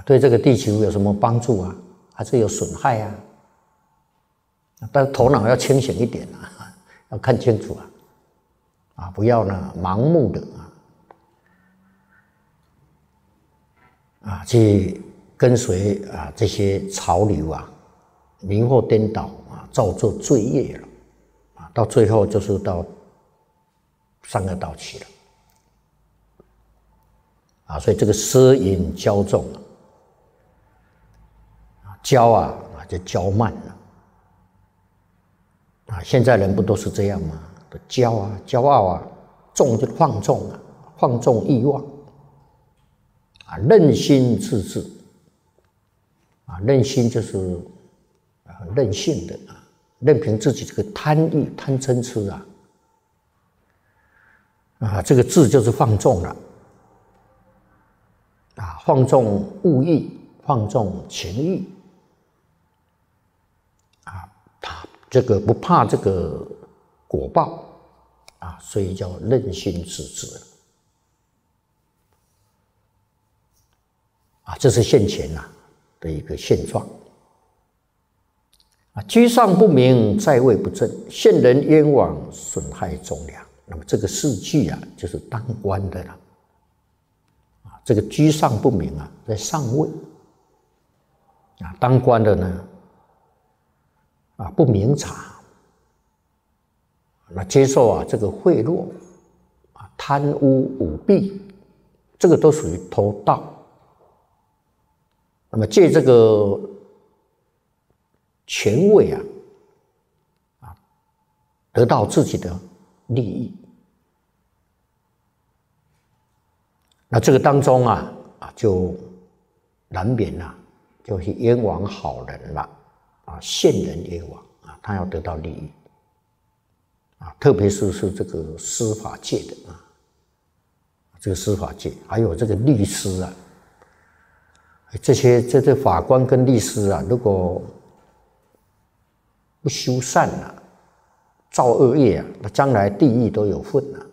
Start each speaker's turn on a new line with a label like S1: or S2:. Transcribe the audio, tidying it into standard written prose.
S1: 对这个地球有什么帮助啊？还是有损害啊？但是头脑要清醒一点啊，要看清楚啊，不要呢盲目的去跟随这些潮流迷惑颠倒造作罪业了到最后就是到三恶道去了所以这个奢淫骄纵骄就骄慢了现在人不都是这样吗？骄傲纵就放纵放纵欲望任心自治任心就是很任性的任凭自己这个贪欲贪嗔痴这个智就是放纵了放纵物欲放纵情欲他这个不怕这个果报所以叫任心自治这是现前的一个现状居上不明，在位不正，陷人冤枉，损害忠良。那么这个四句就是当官的了这个居上不明在上位当官的呢不明察接受这个贿赂贪污舞弊，这个都属于偷盗。那么借这个权位得到自己的利益。那这个当中就难免就是冤枉好人了陷人冤枉他要得到利益特别是这个司法界的这个司法界还有这个律师这些法官跟律师如果不修善造恶业那将来地狱都有份